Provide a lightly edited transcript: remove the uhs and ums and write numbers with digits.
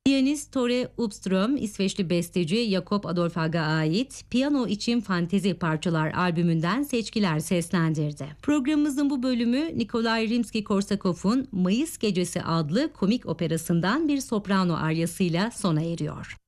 Piyanist Tore Upström, İsveçli besteci Jakob Adolf Hagg'a ait Piyano için Fantezi Parçalar albümünden seçkiler seslendirdi. Programımızın bu bölümü Nikolay Rimski-Korsakov'un Mayıs Gecesi adlı komik operasından bir soprano aryasıyla sona eriyor.